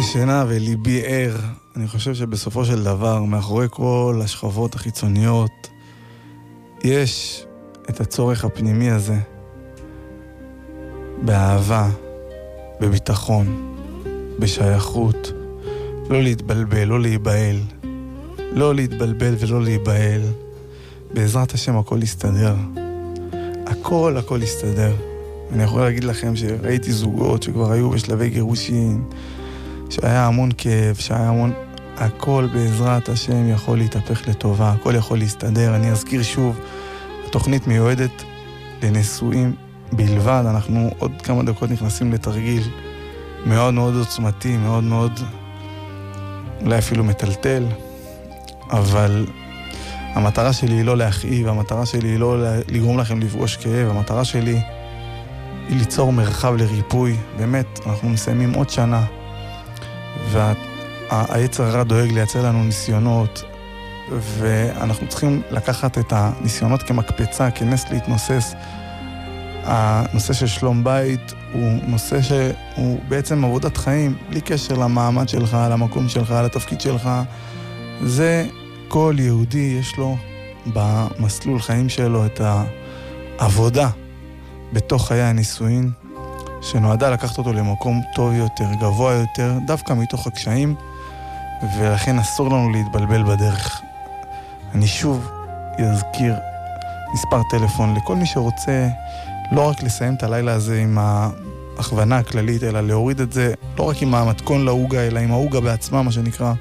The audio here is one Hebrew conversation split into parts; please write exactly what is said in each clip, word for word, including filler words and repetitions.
ישנה וליבי ער. אני חושב שבסופו של דבר, מאחורי כל השכבות החיצוניות, יש את הצורך הפנימי הזה, באהבה, בביטחון, בשייכות, לא להתבלבל, לא להיבהל, לא להתבלבל ולא להיבהל. בעזרת השם הכל יסתדר. הכל, הכל יסתדר. אני יכול להגיד לכם שראיתי זוגות שכבר היו בשלבי גירושין, שהיה המון כאב, שהיה המון... הכל בעזרת השם יכול להתהפך לטובה, הכל יכול להסתדר. אני אזכיר שוב, התוכנית מיועדת לנשואים בלבד. אנחנו עוד כמה דקות נכנסים לתרגיל מאוד מאוד עוצמתי, מאוד מאוד אולי אפילו מטלטל, אבל המטרה שלי היא לא להכאיב, המטרה שלי היא לא לגרום לכם לפגוש כאב, המטרה שלי היא ליצור מרחב לריפוי. באמת, אנחנו מסיימים עוד שנה, והיצר הרע דואג לייצר לנו ניסיונות, ואנחנו צריכים לקחת את הניסיונות כמקפצה, כנס להתנוסס. הנושא של שלום בית הוא נושא שהוא בעצם עבודת חיים, בלי קשר למעמד שלך, למקום שלך, לתפקיד שלך. זה כל יהודי יש לו במסלול חיים שלו את העבודה בתוך חיי הנישואין, שנועדה לקחת אותו למקום טוב יותר, גבוה יותר, דווקא מתוך הקשיים, ולכן אסור לנו להתבלבל בדרך. אני שוב אזכיר מספר טלפון לכל מי שרוצה לא רק לסיים את הלילה הזה עם ההכוונה הכללית, אלא להוריד את זה לא רק עם המתכון להוגה, אלא עם ההוגה בעצמה, מה שנקרא,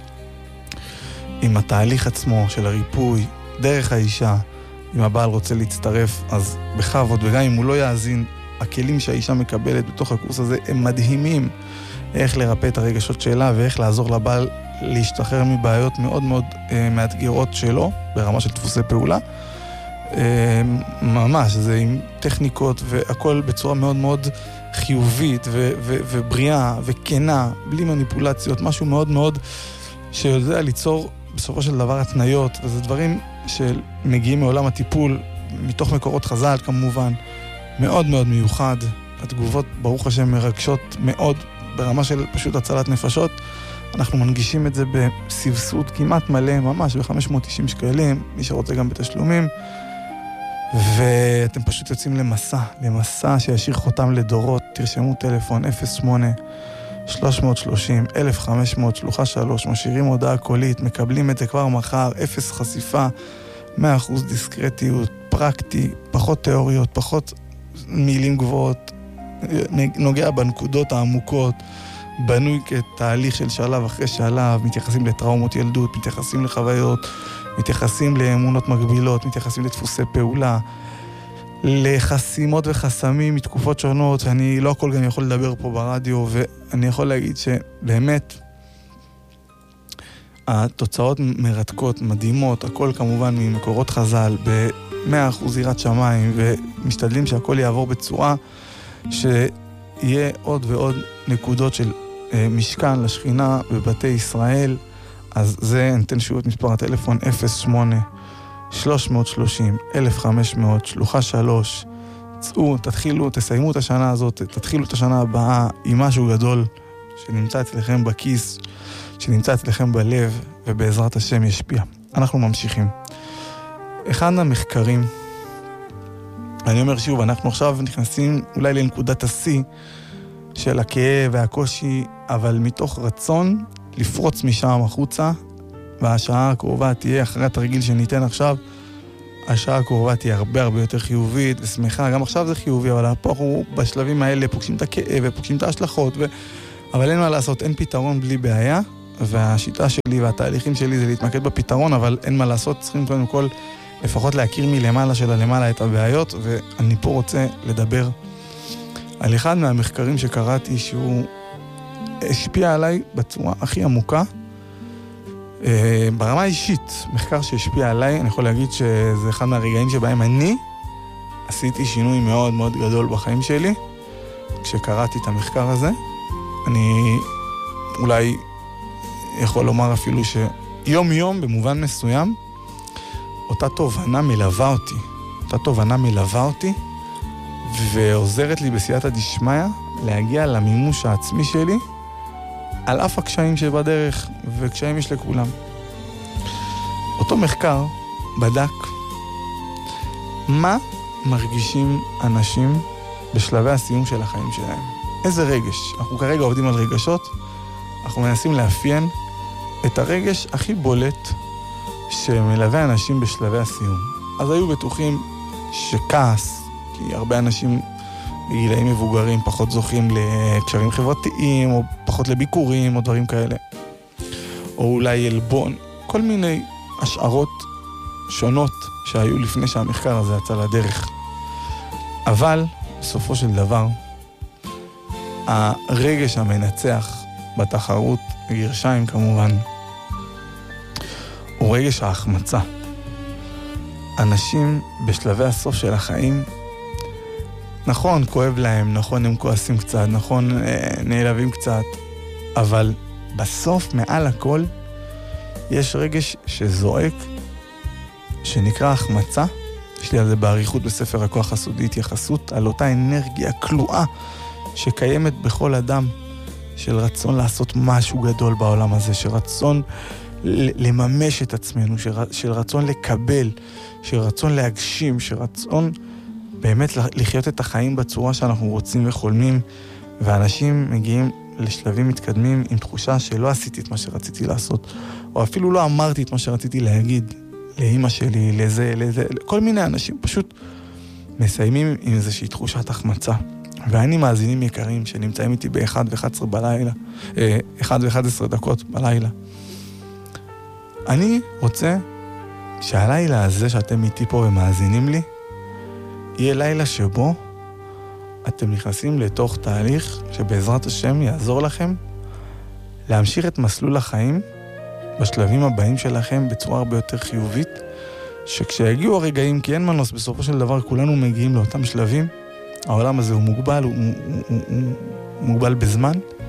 עם התהליך עצמו של הריפוי, דרך האישה. אם הבעל רוצה להצטרף, אז בכבוד, וגם אם הוא לא יאזין, הכלים שהאישה מקבלת בתוך הקורס הזה הם מדהימים. איך לרפא את הרגשות שלה ואיך לעזור לבעל להשתחרר מבעיות מאוד מאוד אה, מאתגרות שלו, ברמה של דפוסי פעולה. אה, ממש, זה עם טכניקות והכל בצורה מאוד מאוד חיובית ו- ו- ובריאה וכנה, בלי מניפולציות, משהו מאוד מאוד שיודע ליצור בסופו של דבר התניות, וזה דברים שמגיעים מעולם הטיפול, מתוך מקורות חז"ל כמובן, מאוד מאוד מיוחד. התגובות ברוך השם מרגשות מאוד, ברמה של פשוט הצלת נפשות. אנחנו מנגישים את זה בסבסוד כמעט מלא, ממש ב-חמש מאות ותשעים שקלים, מי שרוצה גם בתשלומים, ואתם פשוט יוצאים למסע, למסע שישאיר חותם לדורות. תרשמו טלפון אפס שמונה שלוש שלושים אלף וחמש מאות שלוחה שלוש, משאירים הודעה קולית, מקבלים את זה כבר מחר, אפס חשיפה, מאה אחוז דיסקרטיות, פרקטי, פחות תיאוריות, פחות מילים גבוהות, נוגע בנקודות העמוקות, בנוי כתהליך של שלב אחרי שלב, מתייחסים לטראומות ילדות, מתייחסים לחוויות, מתייחסים לאמונות מגבילות, מתייחסים לדפוסי פעולה, לחסימות וחסמים מתקופות שונות. אני לא הכל גם יכול לדבר פה ברדיו, ואני יכול להגיד שבאמת התוצאות מרתקות, מדהימות, הכל כמובן ממקורות חז"ל, ב-מאה אחוז יראת שמיים, ומשתדלים שהכל יעבור בצורה שיהיה עוד ועוד נקודות של משכן לשכינה בבתי ישראל. אז זה, נתן שוב את מספר הטלפון אפס שמונה שלוש שלושים אלף וחמש מאות שלוחה שלוש. צאו, תתחילו, תסיימו את השנה הזאת, תתחילו את השנה הבאה עם משהו גדול שנמצא אצלכם בכיס, שנמצא אצלכם בלב, ובעזרת השם ישפיע. אנחנו ממשיכים. אחד המחקרים, אני אומר שוב, אנחנו עכשיו נכנסים אולי לנקודת השיא של הכאב והקושי, אבל מתוך רצון לפרוץ משם החוצה, והשעה הקרובה תהיה, אחרי התרגיל שניתן עכשיו, השעה הקרובה תהיה הרבה הרבה יותר חיובית ושמחה. גם עכשיו זה חיובי, אבל פה אנחנו בשלבים האלה פוגשים את הכאב ופוגשים את ההשלכות, ו... אבל אין מה לעשות, אין פתרון בלי בעיה, והשיטה שלי והתהליכים שלי זה להתמקד בפתרון, אבל אין מה לעשות, צריכים קודם כל לפחות להכיר מלמעלה של הלמעלה את הבעיות, ואני פה רוצה לדבר על אחד מהמחקרים שקראתי שהוא השפיע עליי בצורה הכי עמוקה, ברמה האישית. מחקר שהשפיע עליי, אני יכול להגיד שזה אחד מהרגעים שבהם אני עשיתי שינוי מאוד מאוד גדול בחיים שלי כשקראתי את המחקר הזה. אני אולי יכול לומר אפילו שיום יום במובן מסוים אותה תובנה מלווה אותי אותה תובנה מלווה אותי ועוזרת לי בסייעתא דשמיא להגיע למימוש העצמי שלי על אף הקשיים שבדרך, וקשיים יש לכולם. אותו מחקר בדק מה מרגישים אנשים בשלבי הסיום של החיים שלהם. איזה רגש. אנחנו כרגע עובדים על רגשות, אנחנו מנסים לאפיין את הרגש הכי בולט שמלווה אנשים בשלבי הסיום. אז היו בטוחים שכעס, כי הרבה אנשים בגילאים מבוגרים פחות זוכים לקשרים חברתיים, או פחות לביקורים, או דברים כאלה. או אולי אלבון, כל מיני השערות שונות שהיו לפני שהמחקר הזה יצא לדרך. אבל בסופו של דבר, הרגש המנצח בתחרות, גרשיים כמובן, הוא רגש ההחמצה. אנשים בשלבי הסוף של החיים, נכון, כואב להם, נכון, הם כועסים קצת, נכון, נעלבים קצת, אבל בסוף, מעל הכל, יש רגש שזועק, שנקרא החמצה. יש לי על זה בעריכות בספר הכוח הסודי התייחסות, על אותה אנרגיה כלואה שקיימת בכל אדם, של רצון לעשות משהו גדול בעולם הזה, של רצון לממש את עצמנו, של רצון לקבל, של רצון להגשים, של רצון באמת לחיות את החיים בצורה שאנחנו רוצים וחולמים, ואנשים מגיעים לשלבים מתקדמים עם תחושה שלא עשיתי את מה שרציתי לעשות, או אפילו לא אמרתי את מה שרציתי להגיד לאמא שלי, לזה, לזה, כל מיני אנשים פשוט מסיימים עם איזושהי תחושת החמצה. ואני מאזינים יקרים שנמצאים איתי ב-אחת ואחת עשרה בלילה, אחת ואחת עשרה דקות בלילה. אני רוצה שהלילה הזה שאתם איתי פה ומאזינים לי, יהיה לילה שבו אתם נכנסים לתוך תהליך שבעזרת השם יעזור לכם להמשיך את מסלול החיים בשלבים הבאים שלכם בצורה הרבה יותר חיובית, שכשיגיעו הרגעים, כי אין מנוס, בסופו של דבר כולנו מגיעים לאותם שלבים, העולם הזה הוא מוגבל, הוא, הוא, הוא, הוא מוגבל בזמן,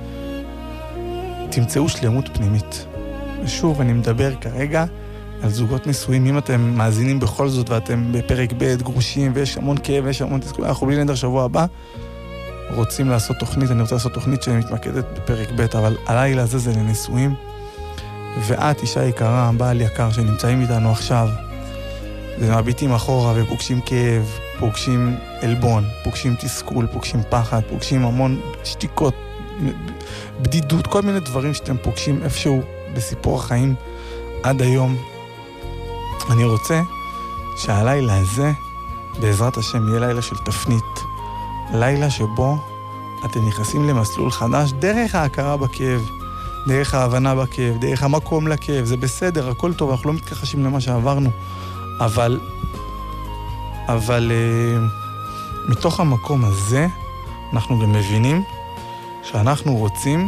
תמצאו שלמות פנימית. ושוב, אני מדבר כרגע על זוגות נשואים. אם אתם מאזינים בכל זאת ואתם בפרק ב' גרושים ויש המון כאב ויש המון תסכול, אנחנו בלי נדר שבוע הבא רוצים לעשות תוכנית, אני רוצה לעשות תוכנית שמתמקדת בפרק ב', אבל הלילה הזה זה לנשואים, ואת אישה יקרה, בעל יקר שנמצאים איתנו עכשיו, ומביטים אחורה ופוגשים כאב, פוגשים אלבון, פוגשים תסכול, פוגשים פחד, פוגשים המון שתיקות, בדידות, כל מיני דברים שאתם פוגשים איפשהו בסיפור החיים עד היום. אני רוצה שהלילה הזה, בעזרת השם, יהיה לילה של תפנית. לילה שבו אתם נכנסים למסלול חדש דרך ההכרה בכאב, דרך ההבנה בכאב, דרך המקום לכאב. זה בסדר, הכל טוב, אנחנו לא מתכחשים למה שעברנו. אבל, אבל uh, מתוך המקום הזה, אנחנו גם מבינים שאנחנו רוצים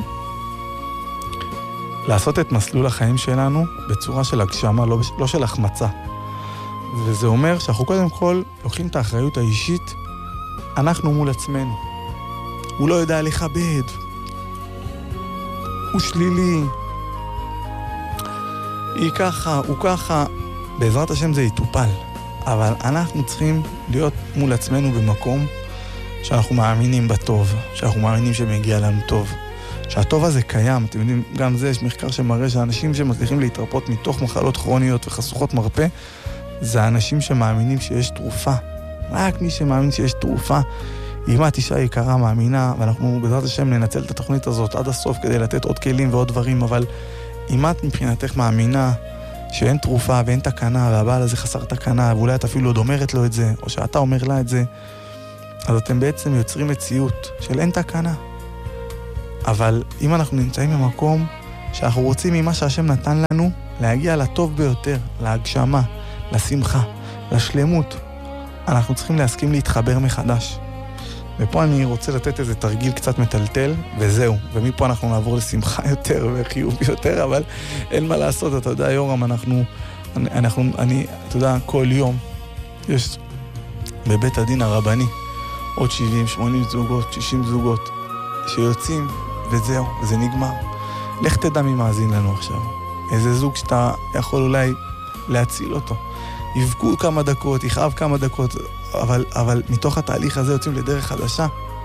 לעשות את מסלול החיים שלנו בצורה של הגשמה, לא, לא של החמצה. וזה אומר שאנחנו קודם כל לוקחים את האחריות האישית, אנחנו מול עצמנו. הוא לא יודע לכבד, הוא שלילי, היא ככה, הוא ככה. בעזרת השם זה יטופל, אבל אנחנו צריכים להיות מול עצמנו במקום שאנחנו מאמינים בטוב, שאנחנו מאמינים שמגיע לנו טוב, שהטוב הזה קיים. אתם יודעים, גם זה יש מחקר שמראה שאנשים שמצליחים להתרפות מתוך מחלות כרוניות וחשוכות מרפא, זה אנשים שמאמינים שיש תרופה. רק מי שמאמין שיש תרופה. אם את אישה יקרה מאמינה, ואנחנו בעזרת השם ננצל את התוכנית הזאת עד הסוף כדי לתת עוד כלים ועוד דברים, אבל אם את מבחינתך מאמינה שאין תרופה ואין תקנה, והבעל הזה חסר תקנה, ואולי את אפילו עוד אומרת לו את זה, או שאתה אומר לה את זה, אז אתם בעצם יוצרים מציאות של אין תקנה. אבל אם אנחנו נמצאים במקום שאנחנו רוצים ממה שהשם נתן לנו, להגיע לטוב ביותר, להגשמה, לשמחה, לשלמות, אנחנו צריכים להסכים להתחבר מחדש. ופה אני רוצה לתת איזה תרגיל קצת מטלטל, וזהו. ומפה אנחנו נעבור לשמחה יותר וחיוב יותר, אבל אין מה לעשות. אתה יודע, יורם, אנחנו, אנחנו, אני, אתה יודע, כל יום יש בבית הדין הרבני עוד שבעים, שמונים זוגות, שישים זוגות שיוצאים, וזהו, וזה נגמר. לך תדע מי מאזין לנו עכשיו. איזה זוג שאתה יכול אולי להציל אותו. יבכו כמה דקות, יכאב כמה דקות, אבל, אבל מתוך התהליך הזה יוצאים לדרך חדשה.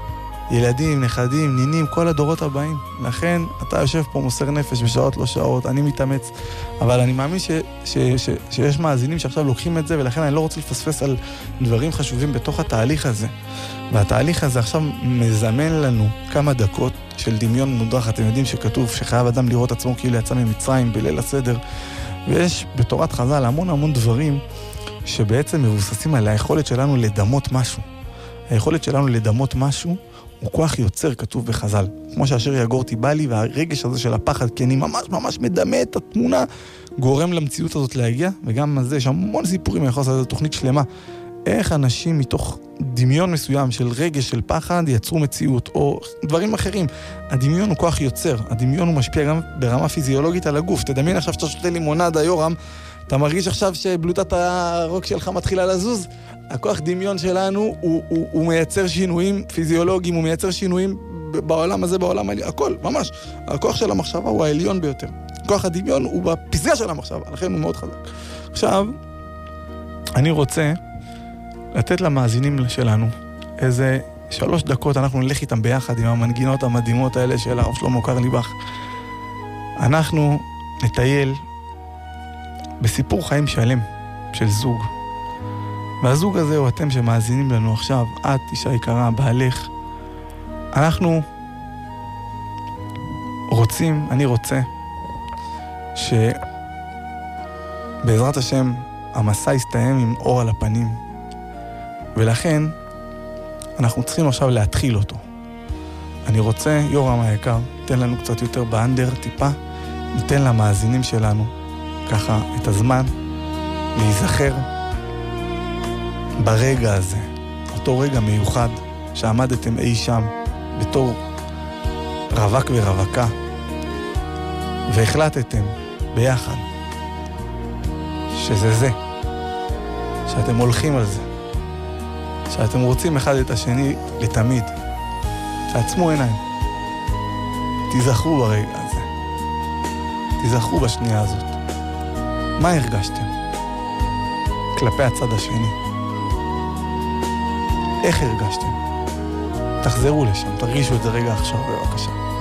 ילדים, נכדים, נינים, כל הדורות הבאים. לכן אתה יושב פה מוסר נפש בשעות לא שעות, אני מתאמץ, אבל אני מאמין ש, ש, ש, שיש מאזינים שעכשיו לוקחים את זה, ולכן אני לא רוצה לפספס על דברים חשובים בתוך התהליך הזה. והתהליך הזה עכשיו מזמן לנו כמה דקות של דמיון מודרך. אתם יודעים שכתוב שחייב אדם לראות עצמו כאילו יצא ממצרים בליל הסדר, ויש בתורת חז"ל המון המון דברים שבעצם מבוססים על היכולת שלנו לדמות משהו. היכולת שלנו לדמות משהו הוא כוח יוצר, כתוב בחז"ל. כמו שאשר יגורתי בא לי, והרגש הזה של הפחד, כי אני ממש ממש מדמה את התמונה, גורם למציאות הזאת להגיע, וגם על זה יש המון סיפורים, אני יכול לעשות תוכנית שלמה, איך אנשים מתוך דמיון מסוים של רגש, של פחד, יצרו מציאות, או דברים אחרים. הדמיון הוא כוח יוצר, הדמיון הוא משפיע גם ברמה פיזיולוגית על הגוף. תדמיין עכשיו שאתה שותה לימונדה, יורם, אתה מרגיש עכשיו שבלוטת הרוק שלך מתחילה לזוז, הכוח דמיון שלנו הוא, הוא, הוא מייצר שינויים פיזיולוגיים, הוא מייצר שינויים בעולם הזה, בעולם העליון, הכל, ממש. הכוח של המחשבה הוא העליון ביותר. כוח הדמיון הוא בפסגה של המחשבה, לכן הוא מאוד חזק. עכשיו, אני רוצה לתת למאזינים שלנו איזה שלוש דקות, אנחנו נלך איתם ביחד עם המנגינות המדהימות האלה של הרב שלמה קרליבך. אנחנו נטייל בסיפור חיים שלם של זוג. והזוג הזה הוא אתם שמאזינים לנו עכשיו, את, אישה יקרה, בעלך. אנחנו רוצים, אני רוצה, שבעזרת השם המסע יסתיים עם אור על הפנים. ולכן אנחנו צריכים עכשיו להתחיל אותו. אני רוצה, יורם היקר, תן לנו קצת יותר באנדר, טיפה, ניתן למאזינים שלנו ככה את הזמן להיזכר ברגע הזה, אותו רגע מיוחד שעמדתם אי שם בתור רווק ורווקה, והחלטתם ביחד שזה זה, שאתם הולכים על זה, שאתם רוצים אחד את השני לתמיד. תעצמו עיניים, תיזכרו ברגע הזה, תיזכרו בשנייה הזאת. מה הרגשתם כלפי הצד השני? איך הרגשתם? תחזרו לשם, תרגישו את זה רגע עכשיו, בבקשה.